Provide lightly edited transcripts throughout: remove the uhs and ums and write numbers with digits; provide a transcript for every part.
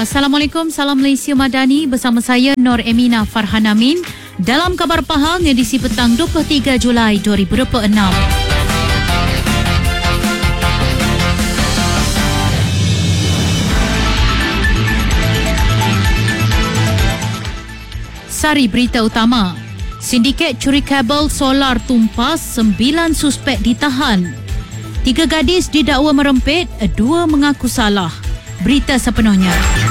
Assalamualaikum, salam Malaysia Madani bersama saya Nur Emina Farhanamin dalam Khabar Pahang edisi petang 23 Julai 2026. Sari berita utama. Sindiket curi kabel solar tumpas, 9 suspek ditahan. 3 gadis didakwa merempit, 2 mengaku salah. Berita sepenuhnya.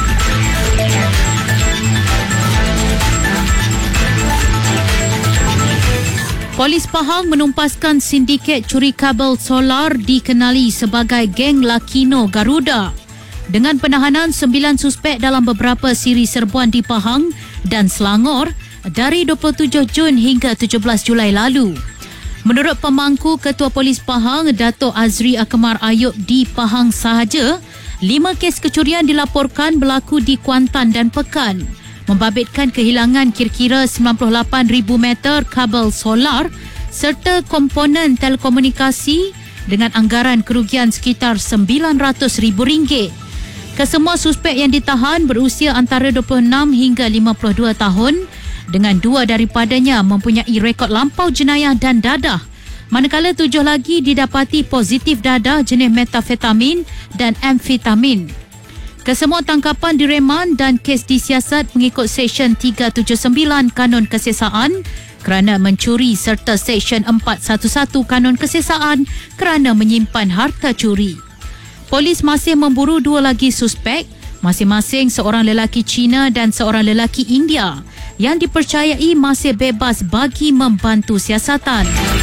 Polis Pahang menumpaskan sindiket curi kabel solar dikenali sebagai geng Lakino Garuda dengan penahanan 9 suspek dalam beberapa siri serbuan di Pahang dan Selangor dari 27 Jun hingga 17 Julai lalu. Menurut pemangku Ketua Polis Pahang, Dato' Azri Akmar Ayub, di Pahang sahaja 5 kes kecurian dilaporkan berlaku di Kuantan dan Pekan, membabitkan kehilangan kira-kira 98,000 meter kabel solar serta komponen telekomunikasi dengan anggaran kerugian sekitar RM900,000. Kesemua suspek yang ditahan berusia antara 26 hingga 52 tahun dengan 2 daripadanya mempunyai rekod lampau jenayah dan dadah, manakala 7 lagi didapati positif dadah jenis metafetamin dan amfetamin. Kesemua tangkapan direman dan kes disiasat mengikut Seksyen 379 Kanun Kesesaan kerana mencuri serta Seksyen 411 Kanun Kesesaan kerana menyimpan harta curi. Polis masih memburu 2 lagi suspek, masing-masing seorang lelaki Cina dan seorang lelaki India yang dipercayai masih bebas bagi membantu siasatan.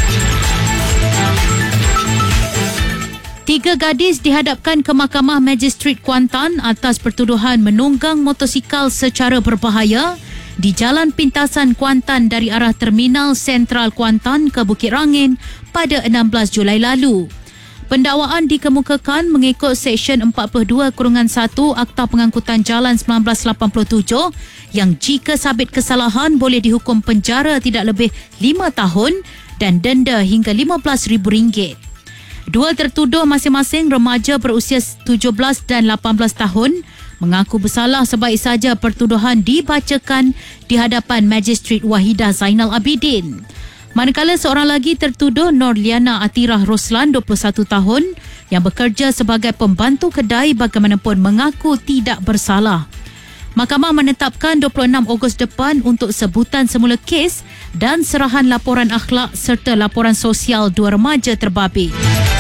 3 gadis dihadapkan ke Mahkamah Magistrate Kuantan atas pertuduhan menunggang motosikal secara berbahaya di Jalan Pintasan Kuantan dari arah Terminal Sentral Kuantan ke Bukit Rangin pada 16 Julai lalu. Pendakwaan dikemukakan mengikut Seksyen 42-1 Akta Pengangkutan Jalan 1987 yang jika sabit kesalahan boleh dihukum penjara tidak lebih 5 tahun dan denda hingga RM15,000. 2 tertuduh masing-masing remaja berusia 17 dan 18 tahun mengaku bersalah sebaik saja pertuduhan dibacakan di hadapan Magistrate Wahidah Zainal Abidin. Manakala seorang lagi tertuduh Norliana Atirah Roslan 21 tahun yang bekerja sebagai pembantu kedai bagaimanapun mengaku tidak bersalah. Mahkamah menetapkan 26 Ogos depan untuk sebutan semula kes dan serahan laporan akhlak serta laporan sosial 2 remaja terbabit.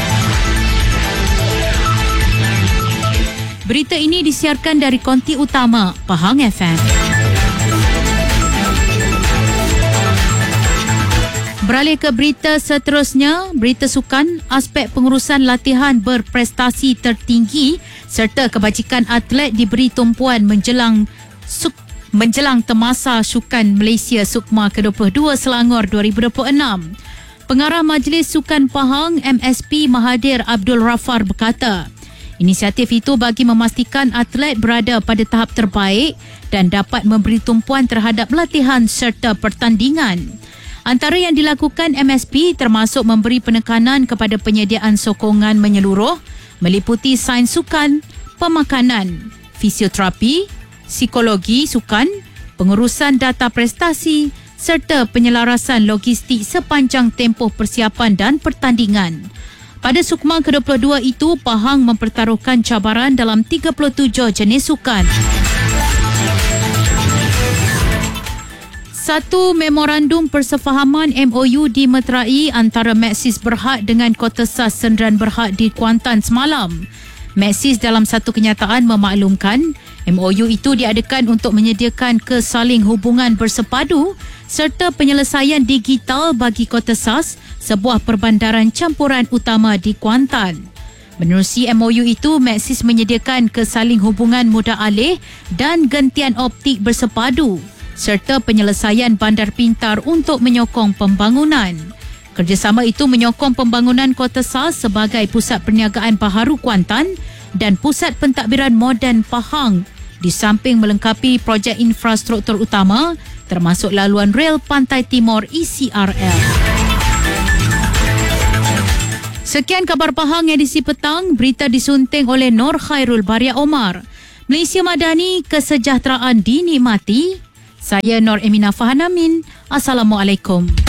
Berita ini disiarkan dari konti utama Pahang FM. Beralih ke berita seterusnya, berita sukan, aspek pengurusan latihan berprestasi tertinggi serta kebajikan atlet diberi tumpuan menjelang Temasa Sukan Malaysia Sukma ke-22 Selangor 2026. Pengarah Majlis Sukan Pahang MSP Mahathir Abdul Ghaffar berkata, inisiatif itu bagi memastikan atlet berada pada tahap terbaik dan dapat memberi tumpuan terhadap latihan serta pertandingan. Antara yang dilakukan MSP termasuk memberi penekanan kepada penyediaan sokongan menyeluruh meliputi sains sukan, pemakanan, fisioterapi, psikologi sukan, pengurusan data prestasi serta penyelarasan logistik sepanjang tempoh persiapan dan pertandingan. Pada Sukma ke-22 itu, Pahang mempertaruhkan cabaran dalam 37 jenis sukan. Satu memorandum persefahaman MOU dimeterai antara Maxis Berhad dengan Kotasas Sendirian Berhad di Kuantan semalam. Maxis dalam satu kenyataan memaklumkan MOU itu diadakan untuk menyediakan kesaling hubungan bersepadu serta penyelesaian digital bagi Kotasas, sebuah perbandaran campuran utama di Kuantan. Menerusi MOU itu, Maxis menyediakan kesaling hubungan mudah alih dan gentian optik bersepadu serta penyelesaian bandar pintar untuk menyokong pembangunan. Kerjasama itu menyokong pembangunan Kotasas sebagai pusat perniagaan baharu Kuantan dan pusat pentadbiran moden Pahang di samping melengkapi projek infrastruktur utama termasuk laluan rel Pantai Timur ECRL. Sekian Khabar Pahang edisi petang, berita disunting oleh Nur Khairul Baria Omar. Malaysia Madani, kesejahteraan dinikmati. Saya Nur Emina Fahanamin. Assalamualaikum.